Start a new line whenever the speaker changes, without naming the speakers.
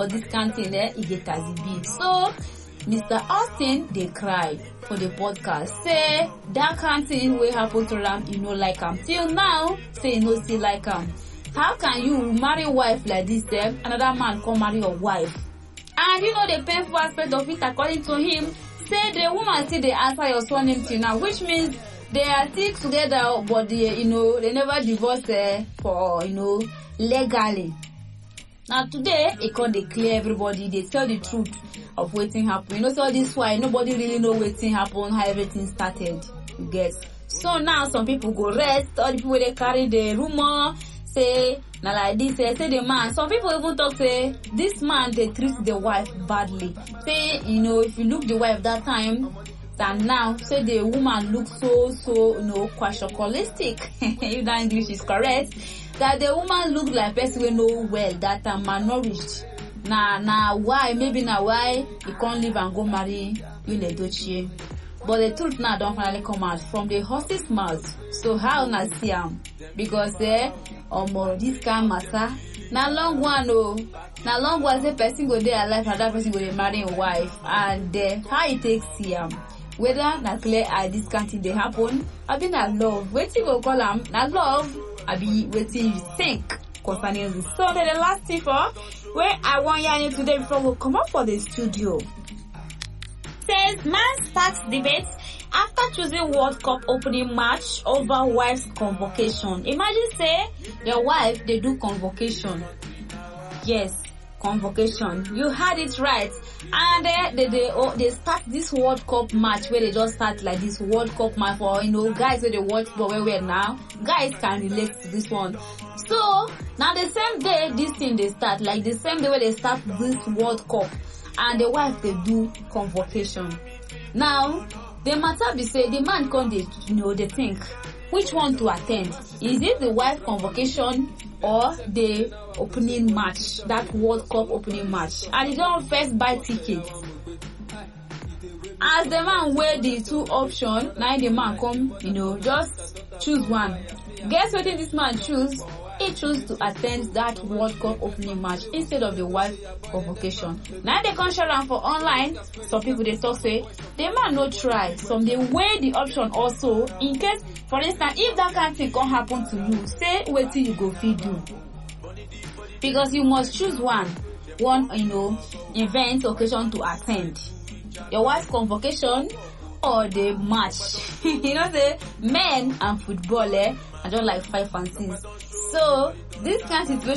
for this kind thing, it get as it be. So Mr. Austin, they cry for the podcast. Say that kind of thing will happen to them, like him. Till now, say still like him. How can you marry a wife like this, another man come marry your wife? And the painful aspect of it, according to him, say the woman still they answer your surname till now, which means they are still together, but they never divorce for legally. Now today, it can declare everybody, they tell the truth of wetin happen. So this why nobody really know wetin happen, how everything started. You get. So now some people go rest, all the people they carry the rumor, say now like this, say the man. Some people even talk say this man they treat the wife badly. Say if you look the wife that time than now, say the woman looks so quashocolistic. If that English is correct, that the woman look like person we know well that time malnourished. Now why? Maybe now why he can't leave and go marry Yul Edochie. But the truth now don't finally come out from the horse's mouth. So how na see am? Because this kind matter. Na long one say person go there alive and that person go dey marry a wife. And how it takes see am? Whether na clear this kind thing dey happen, abi na love. Wetin go call am? Na love. Abi wetin you think concerning this? So the last thing for where I want you today before we come up for the studio. Says man starts debate after choosing World Cup opening match over wife's convocation. Imagine say your wife they do convocation. Yes, convocation. You had it right. And they start this World Cup match where they just start like this World Cup match for guys where they watch but where we're now. Guys can relate to this one. So now the same day this thing they start, like the same day where they start this World Cup, and the wife they do convocation. Now the matter be say the man come they think which one to attend. Is it the wife convocation or the opening match, that World Cup opening match? And he don't first buy tickets. As the man weigh the two options, now the man come, just choose one. Guess what this man choose? He chose to attend that World Cup opening match instead of the wife convocation. Now they can share am for online. Some people they talk say the man no try. Some they weigh the option also in case, for instance, if that kind of thing can happen to you, say wait till you go feed do. Because you must choose one event occasion to attend. Your wife's convocation or the match. Say men and football I don't like 5 and 6. So this kind of situation